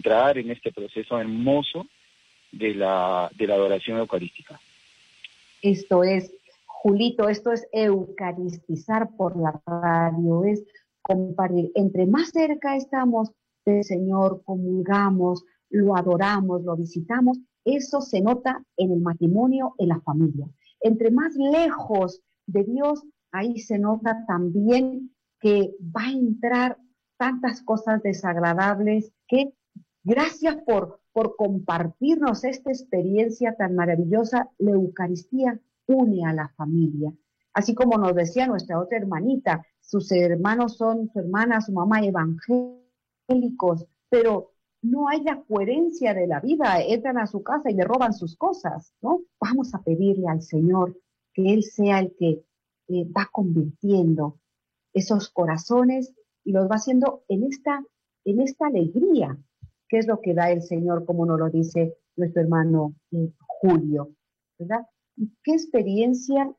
entrar en este proceso hermoso de la adoración eucarística. Esto es, Julito, esto es eucaristizar por la radio, es compartir. Entre más cerca estamos del Señor, comulgamos, lo adoramos, lo visitamos, eso se nota en el matrimonio, en la familia. Entre más lejos de Dios, ahí se nota también que va a entrar tantas cosas desagradables que gracias por compartirnos esta experiencia tan maravillosa. La Eucaristía une a la familia. Así como nos decía nuestra otra hermanita, sus hermanos son, su hermana, su mamá, evangélicos, pero no hay la coherencia de la vida. Entran a su casa y le roban sus cosas, ¿no? Vamos a pedirle al Señor que Él sea el que va convirtiendo esos corazones y los va haciendo en esta alegría, que es lo que da el Señor, como nos lo dice nuestro hermano Julio, ¿verdad? Y qué experiencia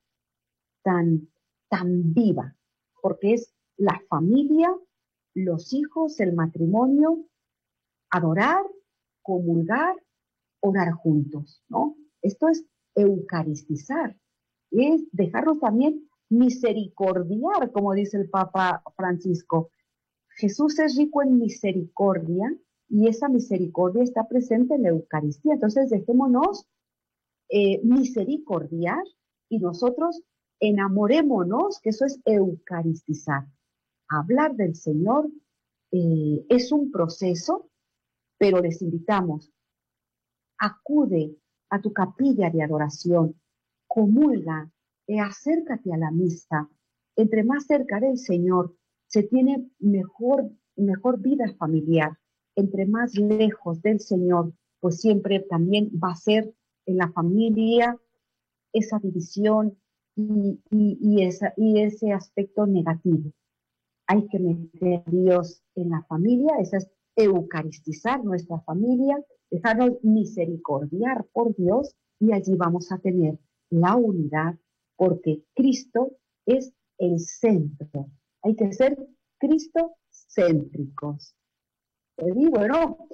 tan viva, porque es la familia, los hijos, el matrimonio, adorar, comulgar, orar juntos, ¿no? Esto es eucaristizar, es dejarnos también misericordiar, como dice el Papa Francisco. Jesús es rico en misericordia y esa misericordia está presente en la Eucaristía. Entonces dejémonos misericordiar y nosotros enamorémonos, que eso es eucaristizar. Hablar del Señor es un proceso, pero les invitamos, acude a tu capilla de adoración, comulga, acércate a la misa. Entre más cerca del Señor se tiene mejor vida familiar. Entre más lejos del Señor, pues siempre también va a ser en la familia esa división y ese aspecto negativo. Hay que meter a Dios en la familia, eso es eucaristizar nuestra familia, dejarnos misericordiar por Dios y allí vamos a tener la unidad porque Cristo es el centro. Hay que ser cristocéntricos. Y bueno,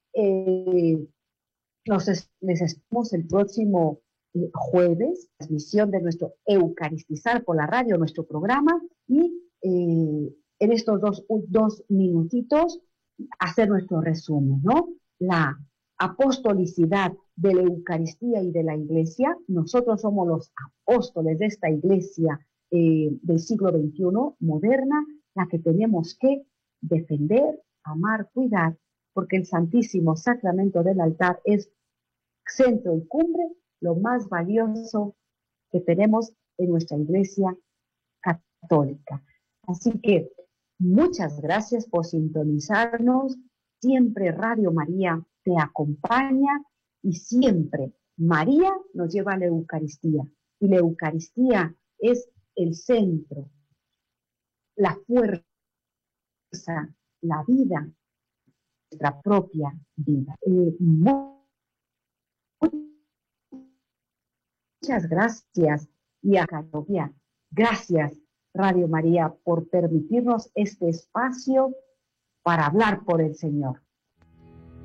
les esperamos el próximo jueves, transmisión de nuestro Eucaristizar por la radio, nuestro programa, y en estos dos minutitos hacer nuestro resumen, ¿no? La apostolicidad de la Eucaristía y de la Iglesia. Nosotros somos los apóstoles de esta Iglesia del siglo XXI, moderna, la que tenemos que defender, amar, cuidar, porque el Santísimo Sacramento del altar es centro y cumbre, lo más valioso que tenemos en nuestra Iglesia católica. Así que muchas gracias por sintonizarnos. Siempre Radio María te acompaña y siempre María nos lleva a la Eucaristía. Y la Eucaristía es el centro, la fuerza, la vida, nuestra propia vida. Muchas gracias y a Catovia. Gracias, Radio María, por permitirnos este espacio para hablar por el Señor.